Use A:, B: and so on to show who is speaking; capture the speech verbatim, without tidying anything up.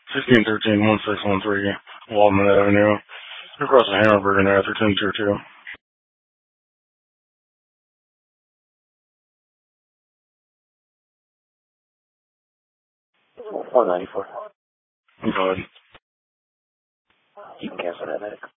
A: sixteen thirteen one six one three Waldman Avenue, across the Hamburger and Atherton two two.
B: one ninety-four.
A: Go ahead.
B: You can cancel that, medic.